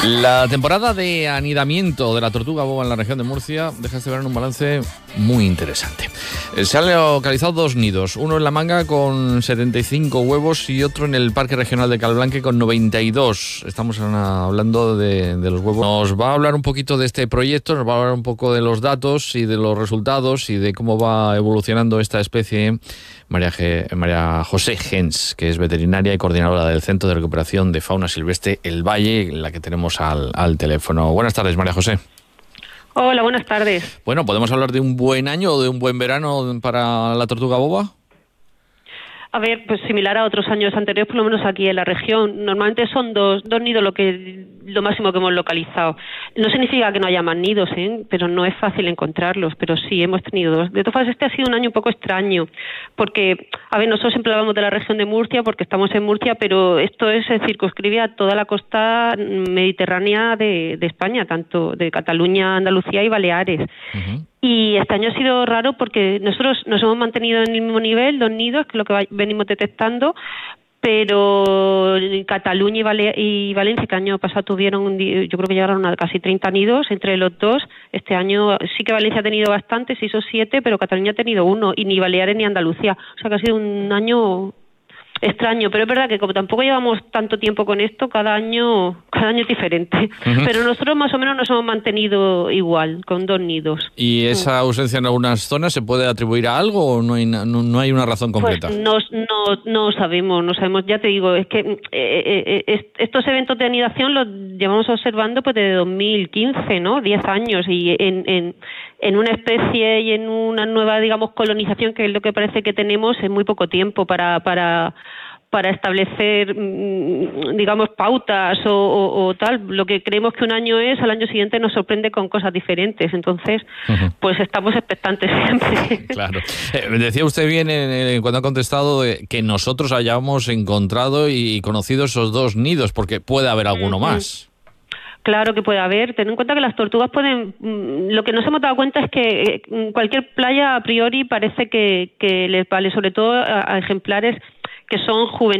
La temporada de anidamiento de la tortuga boba en la región de Murcia deja este verano un balance muy interesante. Se han localizado 2 nidos, uno en La Manga con 75 huevos y otro en el Parque Regional de Calblanque con 92. Estamos hablando de los huevos. Nos va a hablar un poquito de este proyecto, nos va a hablar un poco de los datos y de los resultados y de cómo va evolucionando esta especie María José Gens, que es veterinaria y coordinadora del Centro de Recuperación de Fauna Silvestre El Valle, la que tenemos al teléfono. Buenas tardes, María José. Hola, buenas tardes. Bueno, ¿podemos hablar de un buen año o de un buen verano para la tortuga boba? A ver, pues similar a otros años anteriores, por lo menos aquí en la región. Normalmente son dos nidos lo máximo que hemos localizado. No significa que no haya más nidos, pero no es fácil encontrarlos, pero sí hemos tenido 2. De todas formas, este ha sido un año un poco extraño, porque, a ver, nosotros siempre hablamos de la región de Murcia porque estamos en Murcia, pero esto se circunscribe a toda la costa mediterránea de España, tanto de Cataluña, Andalucía y Baleares. Uh-huh. Y este año ha sido raro porque nosotros nos hemos mantenido en el mismo nivel, 2 nidos, que es lo que venimos detectando, pero en Cataluña y Valencia, que el año pasado tuvieron, yo creo que llegaron a casi 30 nidos entre los dos. Este año sí que Valencia ha tenido bastantes, 6 o 7, pero Cataluña ha tenido 1, y ni Baleares ni Andalucía. O sea que ha sido un año extraño, pero es verdad que como tampoco llevamos tanto tiempo con esto, cada año es diferente. Uh-huh. Pero nosotros más o menos nos hemos mantenido igual, con 2 nidos. ¿Y esa ausencia en algunas zonas se puede atribuir a algo o no hay una razón concreta? Pues no sabemos, ya te digo, es que estos eventos de anidación los llevamos observando pues desde 2015, ¿no? 10 años, y en una especie y en una nueva, digamos, colonización, que es lo que parece que tenemos, en muy poco tiempo para establecer, digamos, pautas o tal. Lo que creemos que un año es, al año siguiente nos sorprende con cosas diferentes. Entonces, uh-huh, pues estamos expectantes siempre. Claro. Decía usted bien cuando ha contestado que nosotros hayamos encontrado y conocido esos 2 nidos, porque puede haber alguno, uh-huh, más. Claro que puede haber. Ten en cuenta que las tortugas pueden... Lo que nos hemos dado cuenta es que cualquier playa a priori parece que les vale, sobre todo a ejemplares que son juveniles.